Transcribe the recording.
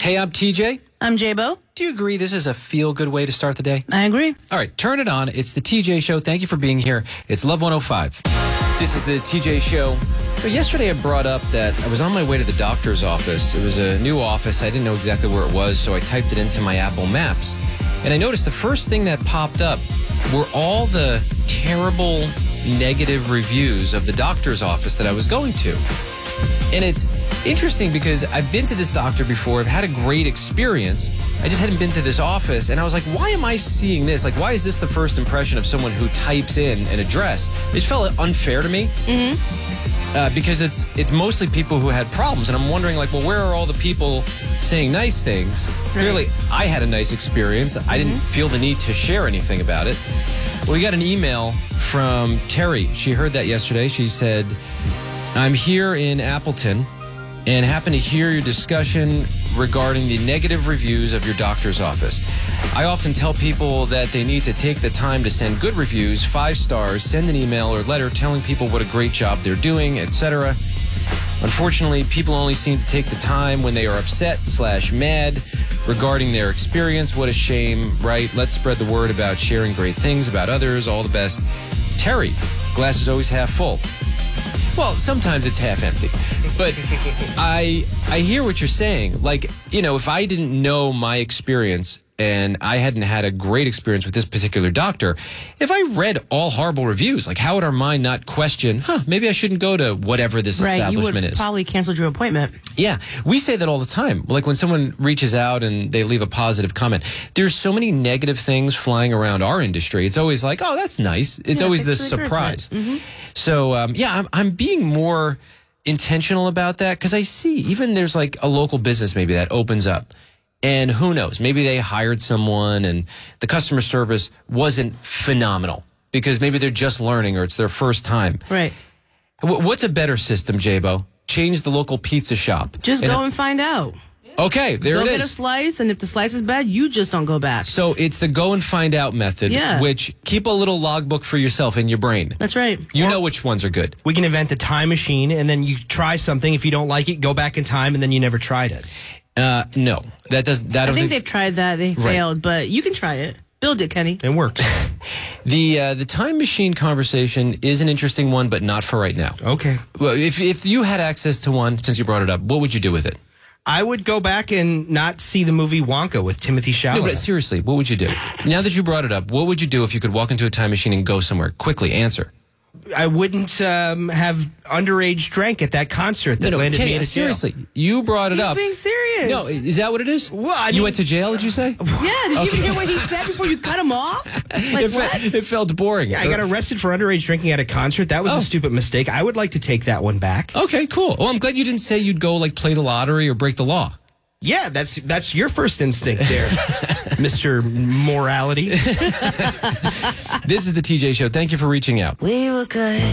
Hey, I'm TJ. I'm J-Bo. Do you agree this is a feel-good way to start the day? I agree. All right, turn it on. It's the TJ Show. Thank you for being here. It's Love 105. This is the TJ Show. So yesterday I brought up that I was on my way to the doctor's office. It was a new office. I didn't know exactly where it was, so I typed it into my Apple Maps. And I noticed the first thing that popped up were all the terrible negative reviews of the doctor's office that I was going to. And it's interesting because I've been to this doctor before. I've had a great experience. I just hadn't been to this office. And I was like, why am I seeing this? Like, why is this the first impression of someone who types in an address? It just felt unfair to me. Because it's mostly people who had problems. And I'm wondering, like, well, where are all the people saying nice things? Clearly, I had a nice experience. I didn't feel the need to share anything about it. Well, we got an email from Terry. She heard that yesterday. She said, I'm here in Appleton and happen to hear your discussion regarding the negative reviews of your doctor's office. I often tell people that they need to take the time to send good reviews, 5 stars, send an email or letter telling people what a great job they're doing, etc. Unfortunately, people only seem to take the time when they are upset/mad regarding their experience. What a shame, right? Let's spread the word about sharing great things about others. All the best. Terry, glass is always half full. Well, sometimes it's half empty. But I hear what you're saying. Like, you know, if I didn't know my experience and I hadn't had a great experience with this particular doctor, if I read all horrible reviews, like how would our mind not question, maybe I shouldn't go to whatever this establishment you would is? Probably canceled your appointment. Yeah, we say that all the time. Like when someone reaches out and they leave a positive comment, there's so many negative things flying around our industry. It's always like, oh, that's nice. It's always the surprise. So, I'm being more intentional about that because I see even there's like a local business maybe that opens up. And who knows, maybe they hired someone and the customer service wasn't phenomenal because maybe they're just learning or it's their first time. Right. What's a better system, J-Bo? Change the local pizza shop. Just go and find out. Okay, there it is. Go get a slice, and if the slice is bad, you just don't go back. So it's the go and find out method, which keep a little logbook for yourself in your brain. That's right. You know which ones are good. We can invent a time machine, and then you try something. If you don't like it, go back in time, and then you never tried it. No, that does. That I think they've tried that. They failed, but you can try it. Build it, Kenny. It works. The time machine conversation is an interesting one, but not for right now. Okay. Well, if you had access to one, since you brought it up, what would you do with it? I would go back and not see the movie Wonka with Timothy Chalamet. No, but seriously, what would you do? Now that you brought it up, what would you do if you could walk into a time machine and go somewhere? Quickly, answer. I wouldn't have underage drank at that concert that landed Kenny, me in jail. Seriously, you brought it up. He's being serious. No, is that what it is? Well, you went to jail, did you say? Yeah, did you even hear what he said before you cut him off? Like, what? It felt boring. Yeah, I got arrested for underage drinking at a concert. That was a stupid mistake. I would like to take that one back. Okay, cool. Well, I'm glad you didn't say you'd go like play the lottery or break the law. Yeah, that's your first instinct there, Mr. Morality. This is the TJ Show. Thank you for reaching out. We were good.